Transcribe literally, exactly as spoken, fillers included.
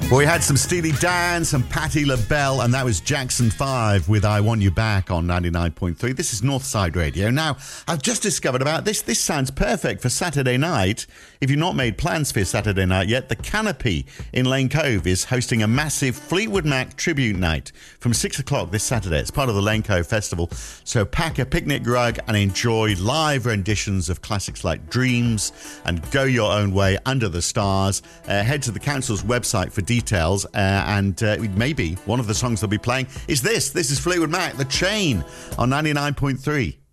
Well, we had some Steely Dan, some Patti LaBelle, and that was Jackson five with I Want You Back on ninety-nine point three. This is Northside Radio. Now, I've just discovered about this. This sounds perfect for Saturday night. If you've not made plans for your Saturday night yet, the Canopy in Lane Cove is hosting a massive Fleetwood Mac tribute night from six o'clock this Saturday. It's part of the Lane Cove Festival. So pack a picnic rug and enjoy live renditions of classics like Dreams and Go Your Own Way, Under the Stars. Uh, head to the council's website for details. Details, uh, and uh, maybe one of the songs they'll be playing is this. This is Fleetwood Mac, The Chain, on ninety-nine point three.